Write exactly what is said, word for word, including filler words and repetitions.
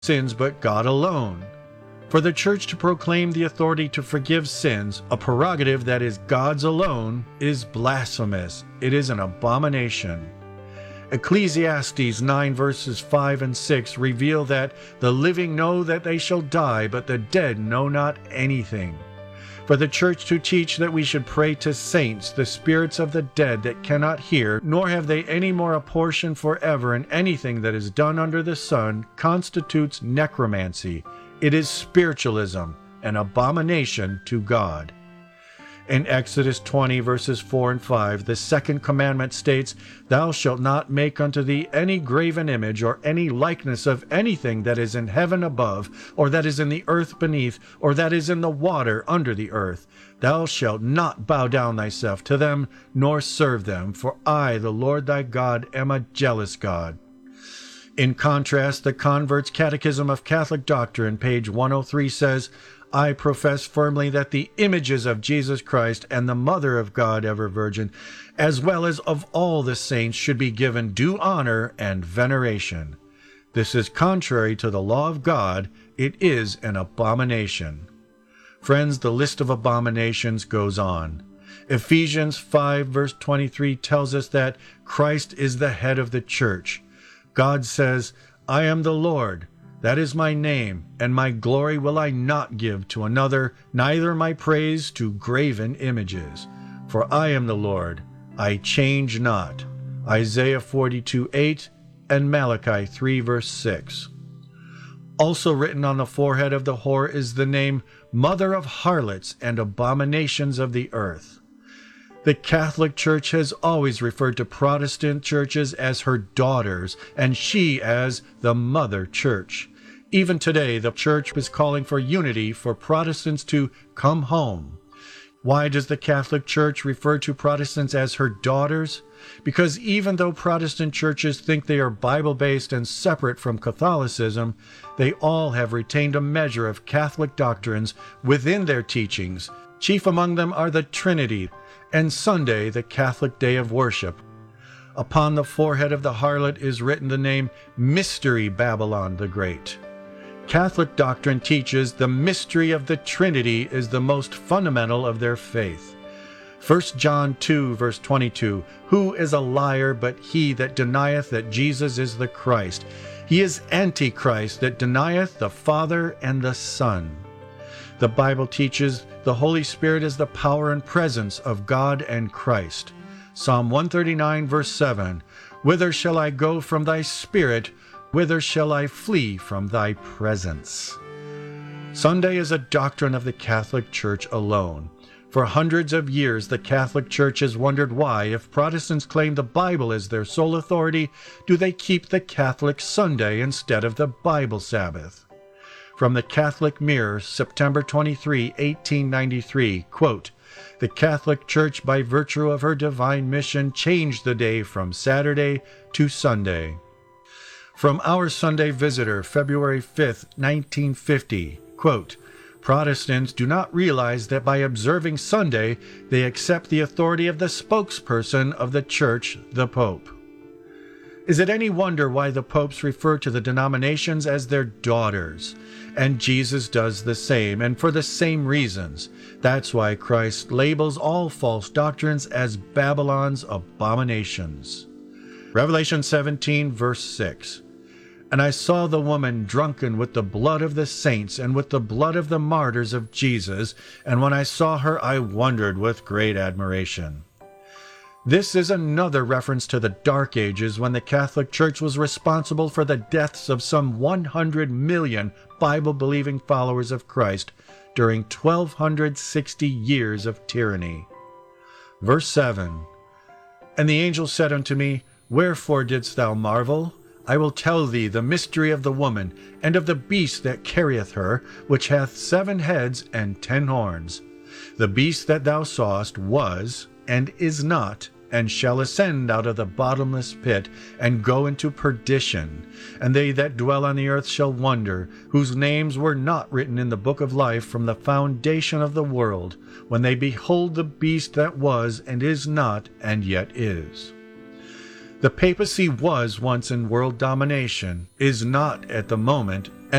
sins but God alone. For the church to proclaim the authority to forgive sins, a prerogative that is God's alone, is blasphemous. It is an abomination. Ecclesiastes nine verses five and six reveal that the living know that they shall die, but the dead know not anything. For the church to teach that we should pray to saints, the spirits of the dead that cannot hear, nor have they any more a portion forever in anything that is done under the sun, constitutes necromancy. It is spiritualism, an abomination to God. In Exodus twenty verses four and five, the second commandment states, "Thou shalt not make unto thee any graven image or any likeness of anything that is in heaven above, or that is in the earth beneath, or that is in the water under the earth. Thou shalt not bow down thyself to them, nor serve them, for I, the Lord thy God, am a jealous God." In contrast, the Convert's Catechism of Catholic Doctrine, page one oh three, says, "I profess firmly that the images of Jesus Christ and the Mother of God, ever Virgin, as well as of all the saints, should be given due honor and veneration. This is contrary to the law of God. It is an abomination." Friends, the list of abominations goes on. Ephesians five verse twenty-three tells us that Christ is the head of the church. God says, "I am the Lord. That is my name, and my glory will I not give to another, neither my praise to graven images. For I am the Lord, I change not." Isaiah forty-two eight and Malachi three verse six. Also written on the forehead of the whore is the name Mother of Harlots and Abominations of the Earth. The Catholic Church has always referred to Protestant churches as her daughters, and she as the Mother Church. Even today, the Church is calling for unity for Protestants to come home. Why does the Catholic Church refer to Protestants as her daughters? Because even though Protestant churches think they are Bible-based and separate from Catholicism, they all have retained a measure of Catholic doctrines within their teachings. Chief among them are the Trinity, and Sunday, the Catholic day of worship. Upon the forehead of the harlot is written the name Mystery Babylon the Great. Catholic doctrine teaches the mystery of the Trinity is the most fundamental of their faith. First John two verse twenty-two, "Who is a liar but he that denieth that Jesus is the Christ? He is Antichrist that denieth the Father and the Son." The Bible teaches the Holy Spirit is the power and presence of God and Christ. Psalm one thirty-nine verse seven, "Whither shall I go from thy spirit? Whither shall I flee from thy presence?" Sunday is a doctrine of the Catholic Church alone. For hundreds of years, the Catholic Church has wondered why, if Protestants claim the Bible as their sole authority, do they keep the Catholic Sunday instead of the Bible Sabbath? From the Catholic Mirror, September twenty-third, eighteen ninety-three, quote, "The Catholic Church, by virtue of her divine mission, changed the day from Saturday to Sunday." From Our Sunday Visitor, February fifth, nineteen fifty, quote, "Protestants do not realize that by observing Sunday, they accept the authority of the spokesperson of the Church, the Pope." Is it any wonder why the popes refer to the denominations as their daughters? And Jesus does the same, and for the same reasons. That's why Christ labels all false doctrines as Babylon's abominations. Revelation seventeen, verse six. "And I saw the woman drunken with the blood of the saints and with the blood of the martyrs of Jesus, and when I saw her I wondered with great admiration." This is another reference to the Dark Ages, when the Catholic Church was responsible for the deaths of some one hundred million Bible-believing followers of Christ during twelve sixty years of tyranny. Verse seven, "And the angel said unto me, Wherefore didst thou marvel? I will tell thee the mystery of the woman, and of the beast that carrieth her, which hath seven heads and ten horns. The beast that thou sawest was, and is not, and shall ascend out of the bottomless pit, and go into perdition. And they that dwell on the earth shall wonder, whose names were not written in the book of life from the foundation of the world, when they behold the beast that was, and is not, and yet is." The papacy was once in world domination, is not at the moment,